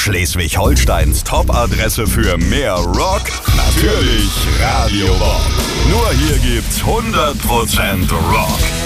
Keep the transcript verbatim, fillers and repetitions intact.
Schleswig-Holsteins Top-Adresse für mehr Rock? Natürlich Radio Bob. Nur hier gibt's hundert Prozent Rock.